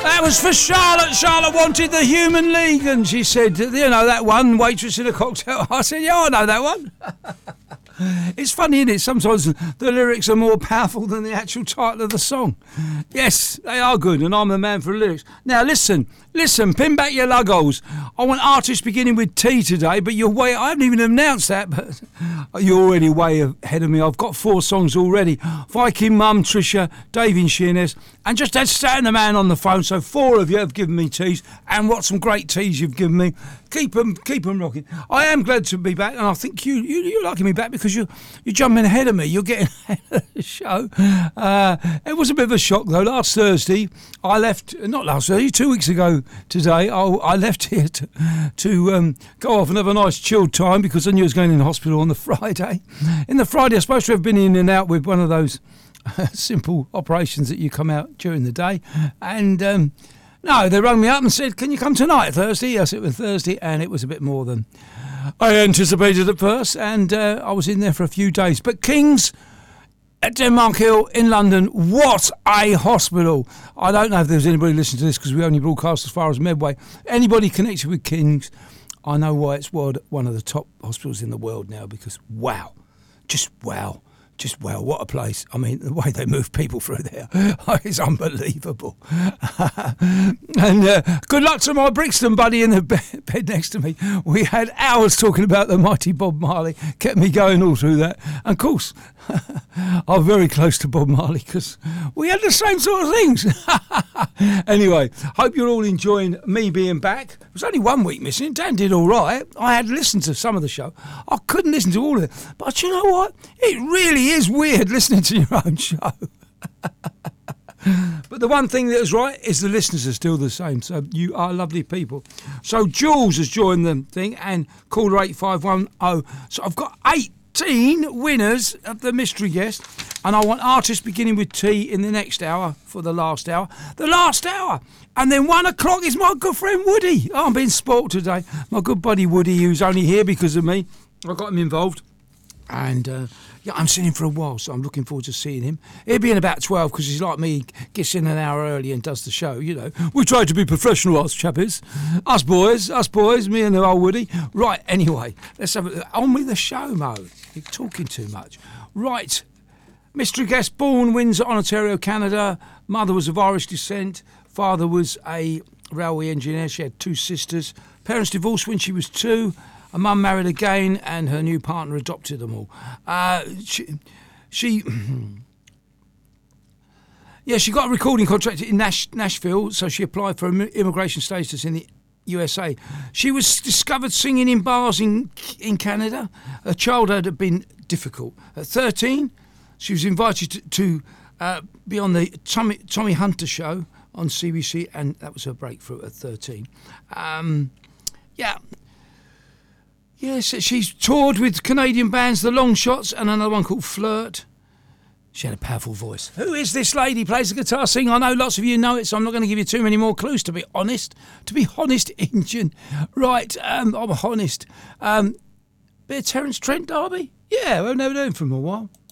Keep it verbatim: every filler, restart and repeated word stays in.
That was for Charlotte. Charlotte wanted the Human League, and she said, you know, that one, Waitress in a Cocktail. I said, yeah, I know that one. It's funny, isn't it? Sometimes the lyrics are more powerful than the actual title of the song. Yes, they are good, and I'm the man for lyrics. Now, listen, listen, pin back your luggles. I want artists beginning with T today, but you're way, I haven't even announced that, but you're already way ahead of me. I've got four songs already. Viking Mum, Trisha, Dave in Sheerness, and just had Stan the man on the phone, so four of you have given me teas, and what some great teas you've given me. Keep them, keep them rocking. I am glad to be back, and I think you, you, you're liking me back because you, you're jumping ahead of me. You're getting ahead of the show. Uh, it was a bit of a shock, though. Last Thursday, I left, not last Thursday, two weeks ago today, I, I left here to, to um, go off and have a nice chilled time because I knew I was going in the hospital on the Friday. In the Friday, I was supposed to have been in and out with one of those simple operations that you come out during the day, and um, no, they rang me up and said, can you come tonight, Thursday? Yes, it was Thursday, and it was a bit more than I anticipated at first, and uh, I was in there for a few days. But King's at Denmark Hill in London, what a hospital. I don't know if there's anybody listening to this because we only broadcast as far as Medway. Anybody connected with King's, I know why it's world, one of the top hospitals in the world now, because wow, just wow. Just, well, what a place. I mean, the way they move people through there is unbelievable. And uh, good luck to my Brixton buddy in the bed, bed next to me. We had hours talking about the mighty Bob Marley. Kept me going all through that. And of course, I'm very close to Bob Marley because we had the same sort of things. Anyway, hope you're all enjoying me being back. It was only one week missing. Dan did all right. I had listened to some of the show. I couldn't listen to all of it. But you know what? It really is weird listening to your own show. But the one thing that is right is the listeners are still the same, so you are lovely people. So Jules has joined the thing, and caller eight five one zero. So I've got eighteen winners of the mystery guest, and I want artists beginning with T in the next hour for the last hour. The last hour! And then one o'clock is my good friend Woody. Oh, I'm being spoilt today. My good buddy Woody, who's only here because of me. I got him involved. And uh, yeah, I'm seeing him for a while, so I'm looking forward to seeing him. He'll be in about twelve because he's like me, gets in an hour early and does the show, you know. We try to be professional, us chappies. Us boys, us boys, me and the old Woody. Right, anyway, let's have it. On with the show, Mo. You're talking too much. Right, mystery guest, born Windsor, Ontario, Canada. Mother was of Irish descent. Father was a railway engineer. She had two sisters. Parents divorced when she was two. Her mum married again, and her new partner adopted them all. Uh, she, she yeah, she got a recording contract in Nash, Nashville, so she applied for immigration status in the U S A. She was discovered singing in bars in in Canada. Her childhood had been difficult. At thirteen, she was invited to, to uh, be on the Tommy, Tommy Hunter show on C B C, and that was her breakthrough at thirteen. Um, yeah. Yes, she's toured with Canadian bands, The Long Shots, and another one called Flirt. She had a powerful voice. Who is this lady? Plays the guitar, sing. I know lots of you know it, so I'm not going to give you too many more clues, to be honest. To be honest, Injun. Right, um, I'm honest. Um, bit of Terence Trent D'Arby? Yeah, we've never known him for a while.